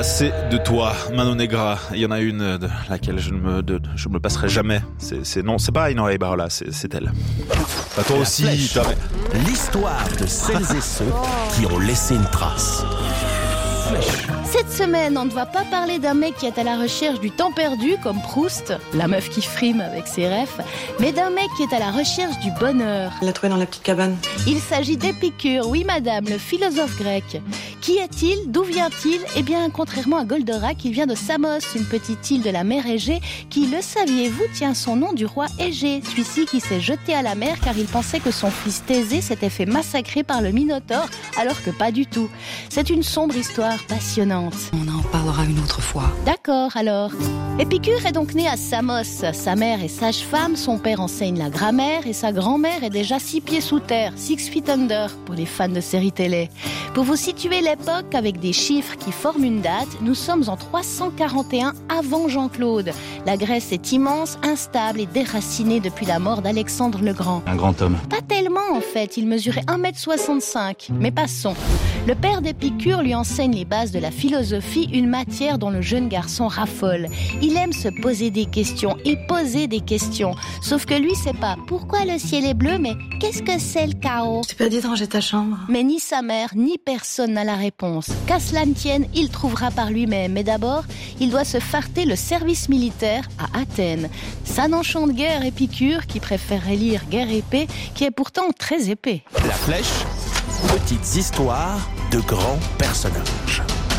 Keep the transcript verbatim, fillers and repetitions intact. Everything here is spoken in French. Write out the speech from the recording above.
C'est de toi, Mano Negra. Il y en a une de laquelle je ne me, de, je ne me passerai jamais. C'est, c'est, non, c'est pas Ainhoa Ibarra, c'est, c'est elle. Bah, toi La aussi, Flèche. toi, mais... L'histoire de celles et ceux qui ont laissé une trace. Cette semaine, on ne va pas parler d'un mec qui est à la recherche du temps perdu, comme Proust, la meuf qui frime avec ses refs, mais d'un mec qui est à la recherche du bonheur. Il l'a trouvé dans la petite cabane. Il s'agit d'Épicure, oui madame, le philosophe grec. Qui est-il? D'où vient-il? Eh bien, contrairement à Goldorak, il vient de Samos, une petite île de la mer Égée, qui, le saviez-vous, tient son nom du roi Égée, celui-ci qui s'est jeté à la mer car il pensait que son fils Thésée s'était fait massacrer par le Minotaure, alors que pas du tout. C'est une sombre histoire passionnante. On en parlera une autre fois. D'accord, alors. Épicure est donc né à Samos. Sa mère est sage-femme, son père enseigne la grammaire et sa grand-mère est déjà six pieds sous terre, six feet under, pour les fans de séries télé. Pour vous situer l'époque avec des chiffres qui forment une date, nous sommes en trois cent quarante et un avant Jean-Claude. La Grèce est immense, instable et déracinée depuis la mort d'Alexandre le Grand. Un grand homme. Pas tellement en fait, il mesurait un mètre soixante-cinq. Mais passons. Le père d'Épicure lui enseigne les bases de la philosophie, une matière dont le jeune garçon raffole. Il aime se poser des questions et poser des questions. Sauf que lui, c'est pas pourquoi le ciel est bleu, mais qu'est-ce que c'est le chaos? Tu peux dire de ranger ta chambre. Mais ni sa mère, ni personne n'a la réponse. Qu'à cela ne tienne, il trouvera par lui-même. Mais d'abord, il doit se farter le service militaire à Athènes. Ça n'enchante guère Épicure, qui préférerait lire Guerre épée, qui est pourtant très épais. La Flèche, petites histoires de grands personnages.